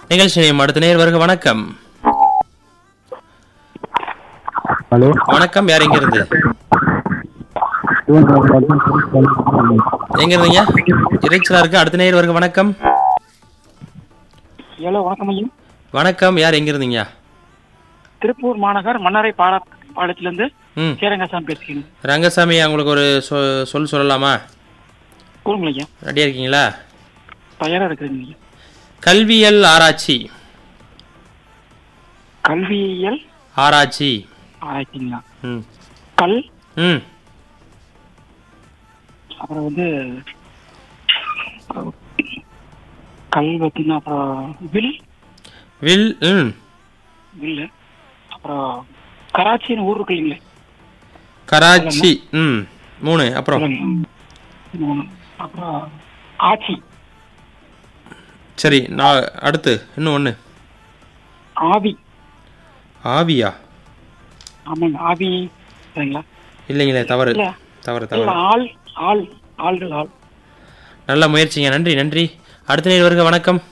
நிகழ்ச்சி அடுத்த நேர் வருக. வணக்கம். ஹலோ வணக்கம். யார் எங்க இருந்து? எங்க இருந்தீங்க? இறைச்சலா இருக்கு. அடுத்த நேர் வருக. வணக்கம். ஹலோ வணக்கம் ஐயா. வணக்கம். யார் எங்க இருந்தீங்க? திருப்பூர் மாநகர் மன்னரை பாலத்திலிருந்து சேரங்கசாமி பேசுகிறேன். ரங்கசாமி, உங்களுக்கு ஒரு சொல் சொல்லலாமா? கூறுங்கள் ஐயா. ரெடியா இருக்கீங்களா? தயாரா இருக்கிறேங்க ஐயா. கல்வியல் ஆராய்ச்சி. கல்வியியல் ஆராய்ச்சி. ஆராய்ச்சிங்களா? ம் கல் ம் அப்புறம் கல் பார்த்தீங்கன்னா அப்புறம் வில் வில். ம் வில்லு அப்புறம் கராச்சின்னு ஊர் இருக்கு இல்லைங்களே, கராச்சி. ம் 3. அப்புறம் அப்புறம் ஆட்சி. சரி, நான் அடுத்து இன்னும் ஒன்று. ஆவி. ஆவியா? ஆமாங்க, ஆவி சரிங்களா? இல்லைங்களே, தவறு தவறு தவறு. ஆள் ஆள் ஆள்கள் ஆள். நல்ல முயற்சிங்க. நன்றி நன்றி. அடுத்த நேர் வருக. வணக்கம்.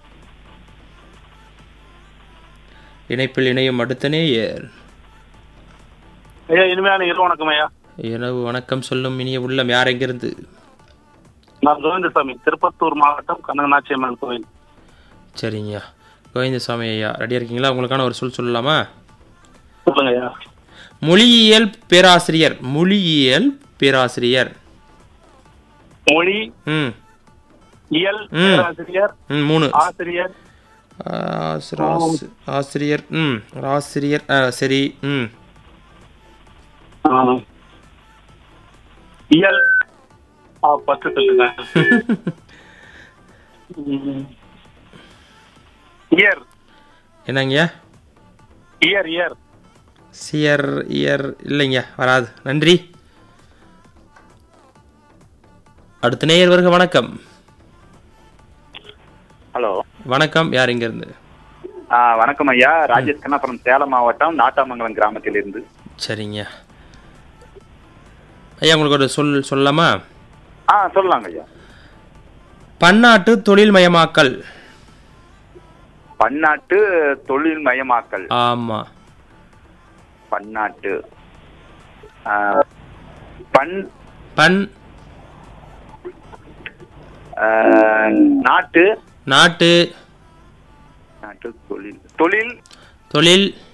இணைப்பில் இணையும் அடுத்த நேயர். ஐயா, இனிமையான இரவு வணக்கம் ஐயா. இரவு வணக்கம் சொல்லும் இனிய உள்ளம். யார் எங்கிருந்து? நான் கோவிந்தசாமி, திருப்பத்தூர் மாவட்டம் கனகநாச்சி அம்மன் கோவில். சரிங்க கோவிந்தசாமி ஐயா, ரெடியா இருக்கீங்களா? உங்களுக்கான ஒரு சொல் சொல்லலாமா? சொல்லுங்க ஐயா. மொழியியல் பேராசிரியர். மொழியியல் பேராசிரியர். மொழி ம் இயல் பேராசிரியர். 3. ஆசிரியர். ஆசிரியர். ஆசிரியர். சரி. இயல் பத்து சொல்லுங்க. இயர். என்னங்கய்யா? இயர் இயர் சியர் இயர் இல்லைங்க, வராது. நன்றி. அடுத்த நேயர் வருக. வணக்கம். ஹலோ வணக்கம். யார் எங்க இருந்து? வணக்கம் ஐயா. ராஜேஷ் கண்ணாபுரம், சேலம் மாவட்டம் நாட்டாமங்கலம் கிராமத்தில் இருந்து. சரிங்க ஐயா, உங்களுக்கு ஒரு சொல் சொல்லலாமா? சொல்லலாங்க ஐயா. பன்னாட்டு தொழில் மயமாக்கல். பன்னாட்டு தொழில் மயமாக்கல். ஆமா. பன்னாட்டு பன் பன் நாட்டு நாட்டு நாட்டு தொழில் தொழில் தொழில்